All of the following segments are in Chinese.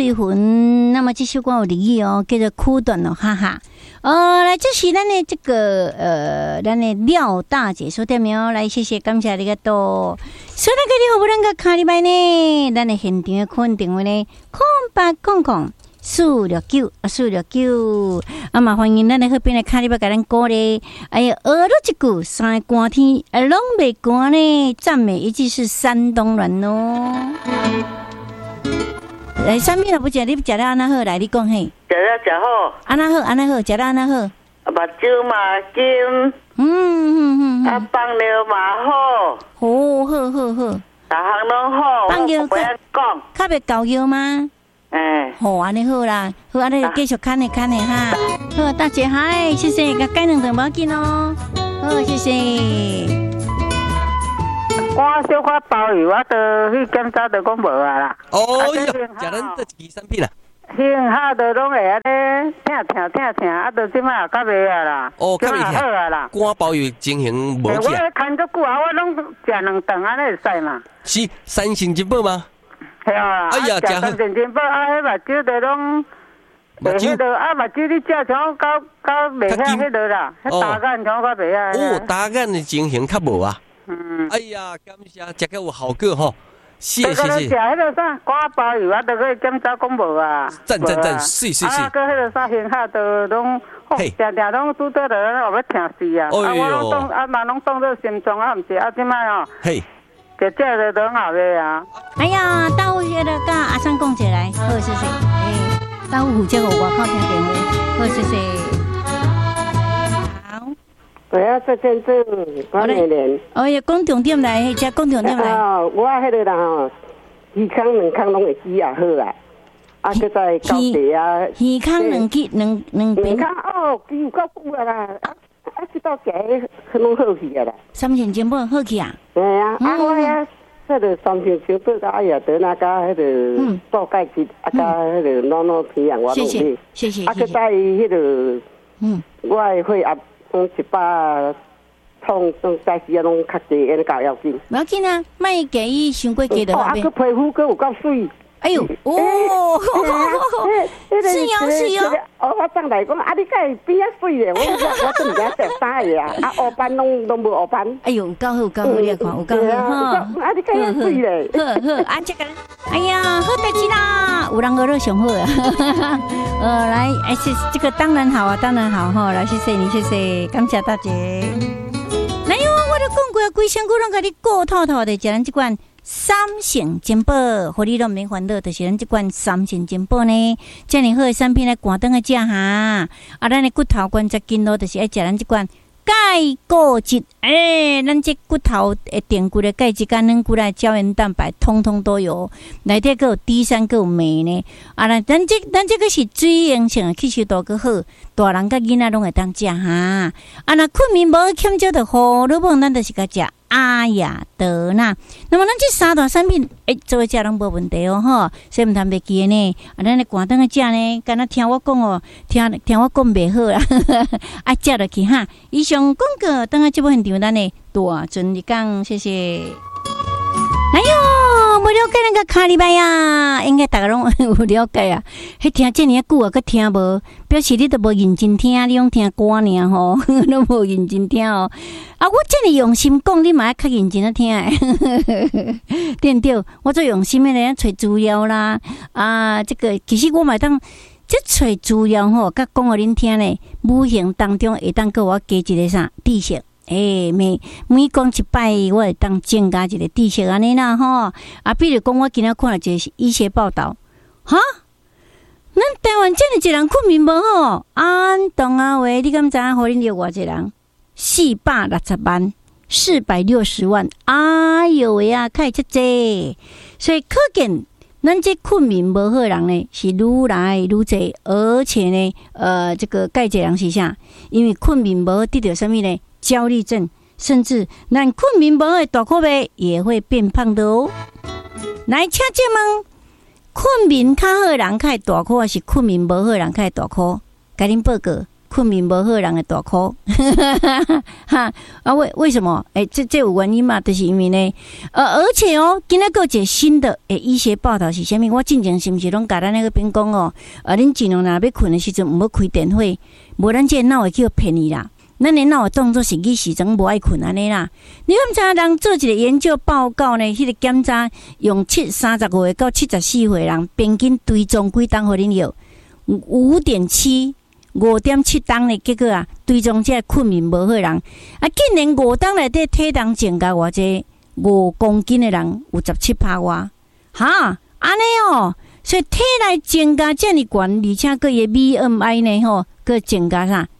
离魂。那么这首歌有离语哦，叫做苦短哦，哈哈。来，这是咱的这个咱的廖大姐说点名，来谢谢感谢你个多。所以那个你好不能个卡里拜呢？咱的现场的肯定位呢，0800-469-469。嘛欢迎咱的那边的卡里拜给咱歌咧。哎呀，学了一句三寒天，拢袂寒呢。赞美一句是山东人哦。啥物都不食，你食了安那好？来，你讲嘿。 食了食好。安那好， 安那好，食了安那好。 目睭嘛金。放尿嘛好。 好。 大项拢好。 放尿不要讲。 较袂搞药吗？好，安尼好啦，好，安尼继续看哈。好，大姐嗨，谢谢，甲改两顿无要紧哦。好，谢谢。 我小可鲍鱼，我都去检查，都讲无啊啦。 哟，食咱这支产品啦。 幸好都拢会安尼疼，啊，都即摆较袂啊啦。 较袂好啊啦。 肝鲍鱼情形无起。 我看足久啊，我拢食两顿安尼会使嘛。 是三星金宝吗？ 系啊。 哎呀，真好。 三星金宝啊，迄目睭都拢。目睭都啊，目睭你食像到袂遐迄落啦，迄大眼像较袂啊。 大眼的情形较无啊。哎呀，感谢，食个有效果吼，谢。食迄个啥肝鲍鱼啊，都可以检查讲无啊。 赞，是。 啊，搁迄个啥幸好都拢，定拢拄到了，后要疼死啊！我拢当嘛拢当做心脏啊，毋是啊，即摆哦。 嘿， 就食就很好的啊。 哎呀，到位了，甲阿三讲起来，好谢谢。到负责我外口听电话，好谢谢。 我要做见证，我年年。 哎呀，讲重点来，只讲重点来。 我迄个啦吼，鱼康两康拢会煮也好啊。啊，佮再高地啊。鱼康两边。 鱼康哦，鱼有够久啊啦，这道食迄拢好去啊啦。 三星金宝好去啊？ 对啊，我遐迄个三星金宝甲哎呀，得那甲迄个做钙质，啊甲迄个软皮养我拢去。 谢谢。 啊，佮再迄个我会啊。100通在时啊，拢较济，安尼搞要紧。 不要紧啊，莫给伊伤过加就好呗。 啊，佮皮肤佮有够水。 哎呦，是哟。 我上来讲，啊，你敢会变啊水咧？我真唔知食啥个啊！啊，黑斑拢无黑斑。 哎呦，有够好，你看，有够好哈。 啊，你敢会水咧？ 好，啊，这个，哎呀，好代志啦，有人学了上好啊。来，这个当然好啊，当然好哈。来，谢谢你，谢谢，感谢大姐。来哟，我都讲过啊，规身躯拢甲你顾透透的，食咱这款。三星金宝，互你拢免烦恼，就是咱这款三星金宝呢，遮尔好的产品来赶灯个食哈。啊，咱的骨头关节筋络，就是爱食咱这款钙固质。咱这骨头的定骨的钙质、甲软骨的胶原蛋白，通通都有。内底佫有 D3，佫有镁呢。啊，咱这个是水溶性的，吸收度佫好，大人甲囡仔拢会当食哈。啊，若困眠无欠少的胡萝卜，咱就是甲食。阿雅德纳，那么咱这三大产品，做食拢无问题哦，吼，所以唔通袂记呢。啊，咱咧关灯个食呢，敢若听我讲哦，听我讲袂好啦，啊，食落去哈。以上广告，等下这部现场咱呢大尊你讲，谢谢。来哟，无了解那个卡里拜啊，应该大家拢有了解啊。迄听这么久啊，佮听无，表示你都无认真听，你用听歌尔吼，都无认真听哦。啊，我这么用心讲，你嘛要较认真啊听诶，对不对？我最用心的咧，找资料啦，啊，这个其实我嘛当这找资料吼，甲讲互恁听咧，无形当中会当给我加一个啥知识。每讲一摆，我会当增加一个知识安尼啦吼。啊，比如讲，我今仔看了一个医学报道，哈，咱台湾真诶一人困眠无好，安东啊喂，你敢知影？互恁有偌一人460万，460万，哎哟喂啊，太遮济，所以可见咱这困眠无好人呢是愈来愈济，而且呢，这个介济人是啥？因为困眠无好，得到什么呢？焦虑症，甚至咱困眠无好的大可妹也会变胖的哦。来，请这问，困眠较好人较大可，还是困眠无好人较大可？甲恁报告， 困眠无好人的大哭，哈啊为什么？这有原因嘛？就是因为呢，而且今仔个一个新的医学报道是啥物？我进前是毋是拢甲咱那个边讲恁尽量若要困的时阵，毋好开电火，无咱这脑会叫骗你啦。咱的脑的动作是去时阵无爱困安尼啦。你敢知人做一个研究报告呢？迄个检查用35岁到74岁人平均追踪几档互恁药5.7档的结果追踪这困眠无好人竟然5档内底体重增加偌济5公斤的人有17%外，安尼所以体内增加这么悬，而且个伊 BMI 呢个增加啥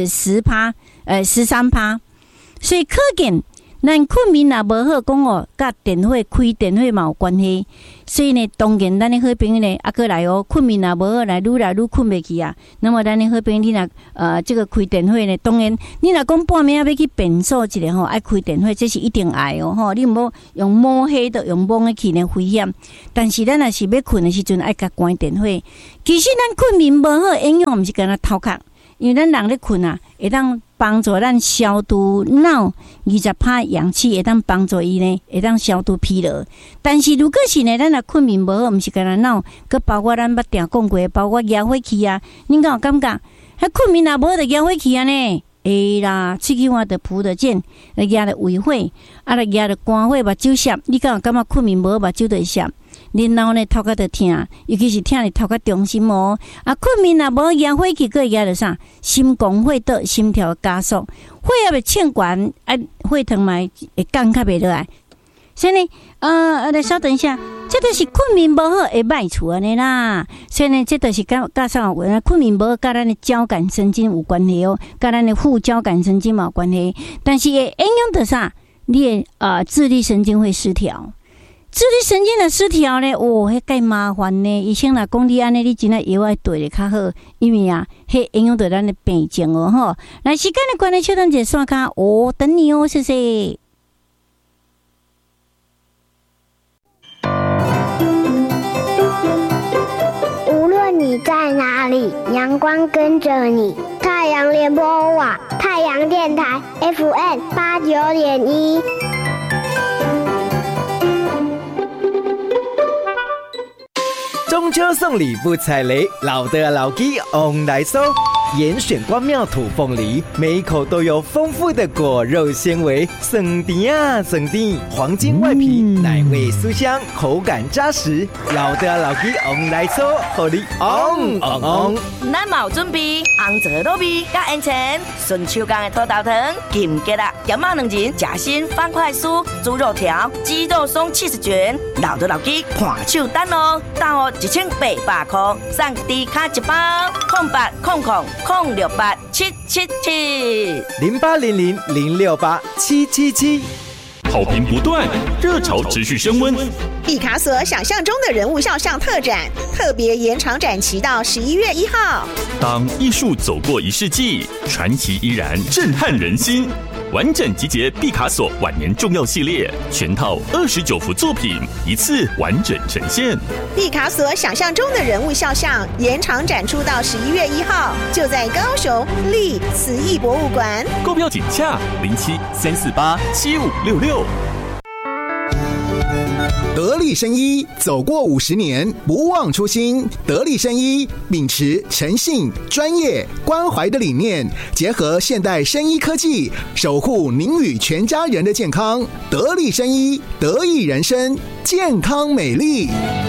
13%，所以可见咱困眠也无好讲甲电火开电火嘛有关系。所以呢，当然咱的好朋友呢，过来困眠也无好，来愈来愈困袂去啊。那么咱的好朋友，你若这个开电火呢，当然你若讲半暝要去便所一下爱开电火，这是一定爱你毋好用摸黑的用蒙的去呢危险。但是咱若是要困的时阵，爱甲关电火。其实咱困眠无好，影响毋是干那头壳，因为咱人咧困会当帮助咱消除脑20%氧气，会当帮助伊呢，会当消除疲劳。但是如果是呢，咱若困眠无好，毋是干那脑，佮包括咱捌定讲过，包括压火气啊，恁敢有感觉？困眠也无好，就压火气啊呢？会啦，喙齿换着扑着剑，压着胃火，压着肝火，目睭涩。你敢有感觉困眠无好，目睭就会涩？然后呢，头壳就痛，尤其是痛的头壳中心困眠也无压火气，佮压着啥？心功血倒，心跳加速，血也会欠悬，血糖嘛会降较袂落来。所以呢，来稍等一下，这都是困眠无好会歹处安尼啦。所以呢，这都是甲啥有关？困眠无好，甲咱的交感神经有关系甲咱的副交感神经嘛有关系。但是会影响到啥？你的自律神经会失调。自律神经的失调呢，迄介麻烦呢。医生若讲你安尼，你真诶药爱对咧较好，因为迄影响到咱的病情来，时间的关系，稍等一下刷卡等你谢谢。 无论你在哪里，阳光跟着你。太阳联播网，太阳电台 FM89.1。 中秋送礼不踩雷，老的老鸡 on 来收。严选光妙土凤梨，每一口都有丰富的果肉纤维，酸甜啊酸甜，黄金外皮，奶味酥香，口感扎实。老的老鸡 on 来收，互你 on。 咱嘛有准备红枣糯米甲烟肠，顺手工的土豆汤、金桔啊、咸肉两仁、夹心方块酥、猪肉条、鸡肉松70卷，老的老鸡看手单哦，到1800块，送低卡一包，0800-06777，0800-068-777。 好评不断，热潮持续升温。 毕卡索想象中的人物肖像特展，特别延长展期到11月1号。 当艺术走过1世纪，传奇依然震撼人心。完整集结毕卡索晚年重要系列，全套29幅作品，一次完整呈现。 毕卡索想象中的人物肖像延长展出到11月1号，就在高雄立慈艺博物馆。 购票请洽07-348-7566。 得力生医走过50年，不忘初心。得力生医秉持诚信、专业、关怀的理念，结合现代生医科技，守护您与全家人的健康。得力生医，得益人生，健康美丽。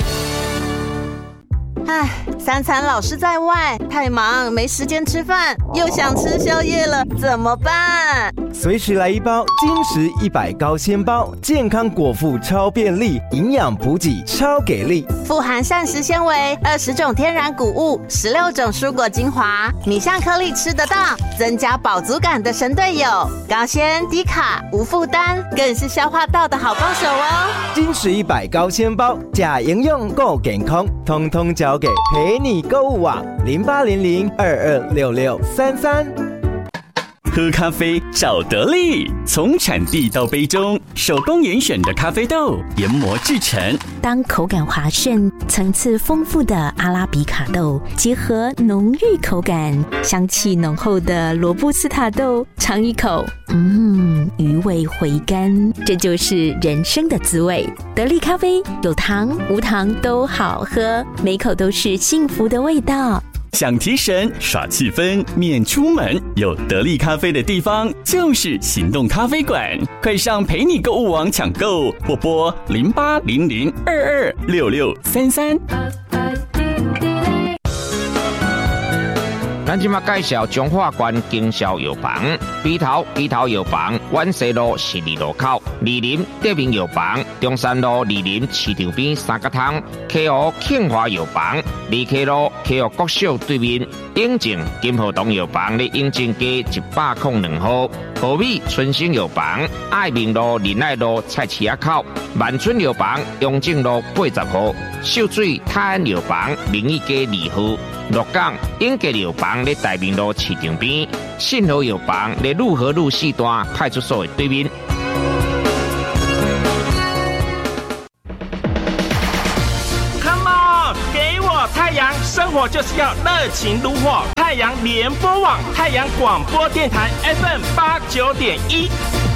3餐老是在外，太忙没时间吃饭，又想吃宵夜了，怎么办？ 随时来一包金石100高纤包，健康果腹超便利，营养补给超给力， 富含膳食纤维、20种天然谷物、16种蔬果精华，米香颗粒吃得到，增加饱足感的神队友。高纤低卡无负担，更是消化道的好帮手哦。 金石100高纤包，假营养够健康，通通交给陪你购物网0800226633。 喝咖啡找得力，从产地到杯中，手工严选的咖啡豆研磨制成。 当口感滑顺、层次丰富的阿拉比卡豆结合浓郁口感、香气浓厚的罗布斯塔豆，尝一口，余味回甘，这就是人生的滋味。得力咖啡有糖无糖都好喝，每口都是幸福的味道。 想提神耍气氛，免出门，有得力咖啡的地方就是行动咖啡馆。快上陪你购物网抢购，或拨0800226633。 咱即马介绍中华关经销药房，鼻头药房，万西路12路口，二林德明药房，中山路二林市场边三角汤，KO 庆华药房，二 K 路 KO 国小对面，永靖金河东药房咧永靖街102号，和美春兴药房，爱民路仁爱路菜市仔口，万春药房永靖路80号，秀水泰安药房明义街2号。鹿港永吉药房咧大明路市场边，信和药房咧路和路4段派出所的对面。 Come on， 给我太阳，生活就是要热情如火。太阳联播网，太阳广播电台 FM89.1。